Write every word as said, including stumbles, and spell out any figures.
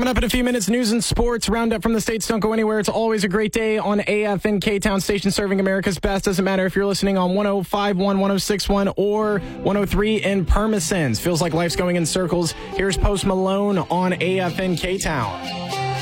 Coming up in a few minutes, news and sports roundup from the states. Don't go anywhere. It's always a great day on A F N K-Town station serving America's best. Doesn't matter if you're listening on one oh five point one, one oh six point one, or one oh three in Permisons. Feels like life's going in circles. Here's Post Malone on A F N K-Town.